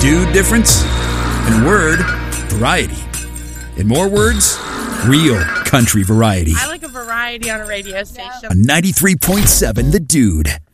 dude difference. In a word, variety. In more words, real country variety. I like a variety on a radio station. On 93.7 The Dude.